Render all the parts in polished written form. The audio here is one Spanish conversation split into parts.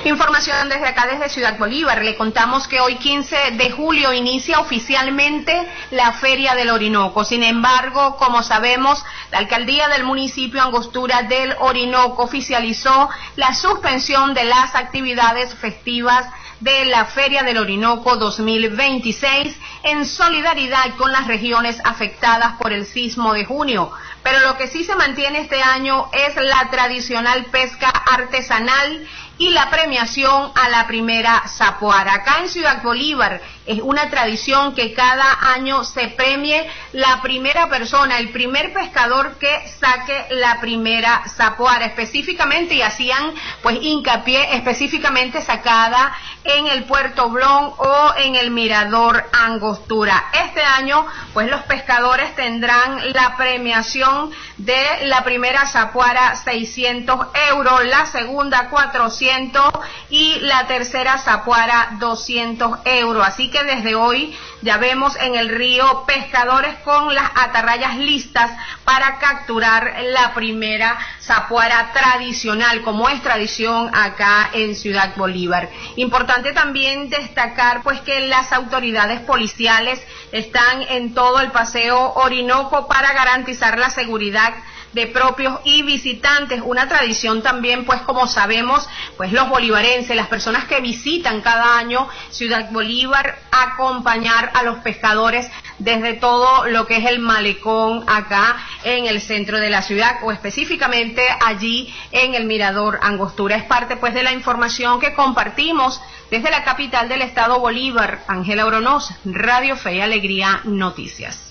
Información desde acá, desde Ciudad Bolívar. Le contamos que hoy 15 de julio inicia oficialmente la Feria del Orinoco. Sin embargo, como sabemos, la alcaldía del municipio Angostura del Orinoco oficializó la suspensión de las actividades festivas de la Feria del Orinoco 2026 en solidaridad con las regiones afectadas por el sismo de junio. Pero lo que sí se mantiene este año es la tradicional pesca artesanal y la premiación a la primera zapuara. Acá en Ciudad Bolívar es una tradición que cada año se premie la primera persona, el primer pescador que saque la primera zapuara específicamente, y hacían pues hincapié específicamente sacada en el Puerto Blon o en el Mirador Angostura. Este año pues los pescadores tendrán la premiación de la primera zapuara 600 euros, la segunda 400 y la tercera zapuara 200 euros. Así que desde hoy ya vemos en el río pescadores con las atarrayas listas para capturar la primera zapuara tradicional, como es tradición acá en Ciudad Bolívar. Importante también destacar pues que las autoridades policiales están en todo el paseo Orinoco para garantizar la seguridad de propios y visitantes, una tradición también, pues como sabemos, pues los bolivarenses, las personas que visitan cada año Ciudad Bolívar, acompañar a los pescadores desde todo lo que es el malecón acá en el centro de la ciudad, o específicamente allí en el Mirador Angostura. Es parte pues de la información que compartimos desde la capital del estado Bolívar. Ángela Oronoz, Radio Fe y Alegría Noticias.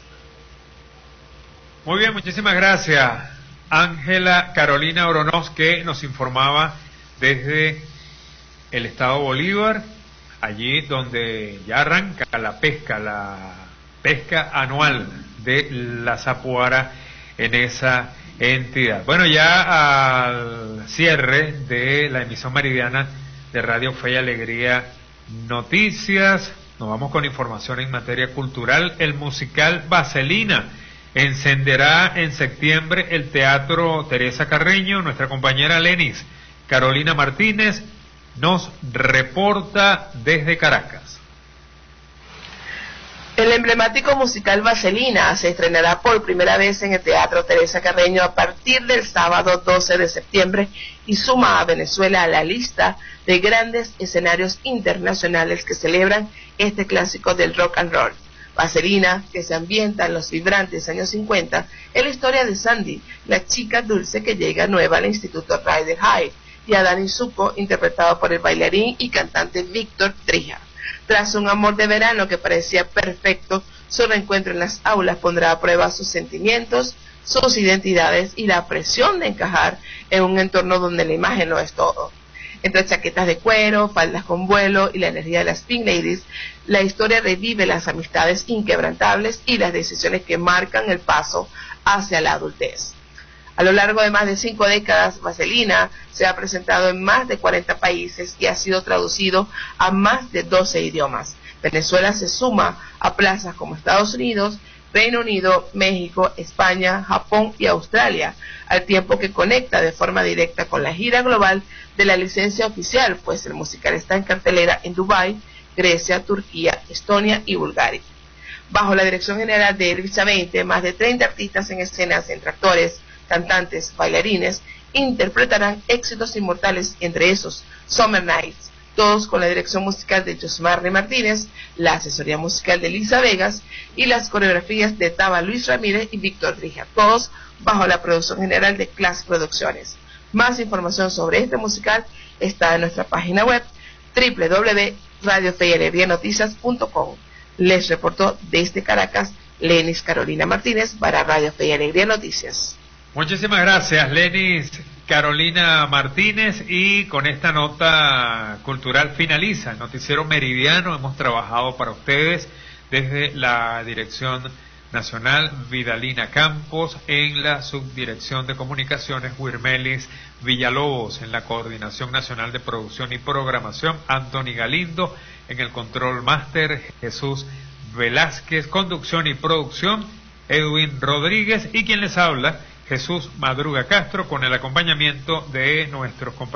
Muy bien, muchísimas gracias, Ángela Carolina Oronoz, que nos informaba desde el estado Bolívar, allí donde ya arranca la pesca anual de la zapuara en esa entidad. Bueno, ya al cierre de la emisión meridiana de Radio Fe y Alegría Noticias, nos vamos con información en materia cultural. El musical Vaselina encenderá en septiembre el Teatro Teresa Carreño. Nuestra compañera Lenis Carolina Martínez nos reporta desde Caracas. El emblemático musical Vaselina se estrenará por primera vez en el Teatro Teresa Carreño a partir del sábado 12 de septiembre y suma a Venezuela a la lista de grandes escenarios internacionales que celebran este clásico del rock and roll. Vaselina, que se ambienta en los vibrantes años 50, es la historia de Sandy, la chica dulce que llega nueva al Instituto Ryder High, y a Dani Zuko, interpretado por el bailarín y cantante Víctor Trija. Tras un amor de verano que parecía perfecto, su reencuentro en las aulas pondrá a prueba sus sentimientos, sus identidades y la presión de encajar en un entorno donde la imagen lo es todo. Entre chaquetas de cuero, faldas con vuelo y la energía de las Pink Ladies, la historia revive las amistades inquebrantables y las decisiones que marcan el paso hacia la adultez. A lo largo de más de 5 décadas, Vaselina se ha presentado en más de 40 países y ha sido traducido a más de 12 idiomas. Venezuela se suma a plazas como Estados Unidos, Reino Unido, México, España, Japón y Australia, al tiempo que conecta de forma directa con la gira global de la licencia oficial, pues el musical está en cartelera en Dubái, Grecia, Turquía, Estonia y Bulgaria. Bajo la dirección general de Elvisa 20, más de 30 artistas en escenas, entre actores, cantantes, bailarines, interpretarán éxitos inmortales, entre esos Summer Nights, todos con la dirección musical de Josmarne Martínez, la asesoría musical de Lisa Vegas y las coreografías de Taba Luis Ramírez y Víctor Trija, todos bajo la producción general de Class Producciones. Más información sobre este musical está en nuestra página web www.radiofeyalegrianoticias.com. Les reportó desde Caracas Lenis Carolina Martínez para Radio Fe y Alegría Noticias. Muchísimas gracias, Lenis Carolina Martínez, y con esta nota cultural finaliza el Noticiero Meridiano. Hemos trabajado para ustedes desde la Dirección Nacional Vidalina Campos, en la Subdirección de Comunicaciones Wirmelis Villalobos, en la Coordinación Nacional de Producción y Programación Anthony Galindo, en el Control Máster Jesús Velázquez, conducción y producción Edwin Rodríguez, y quien les habla Jesús Madruga Castro, con el acompañamiento de nuestros compañeros